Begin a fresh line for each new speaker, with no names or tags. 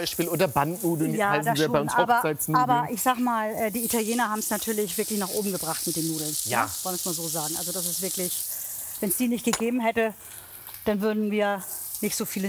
Beispiel oder Bandnudeln,
Ja,
heißen
das
sie ja bei
schon.
uns Hochzeitsnudeln.
Aber ich sag mal, die Italiener haben es natürlich wirklich nach oben gebracht mit den Nudeln.
Ja.
Wollen wir es mal so sagen. Also das ist wirklich, wenn es die nicht gegeben hätte, dann würden wir nicht so viele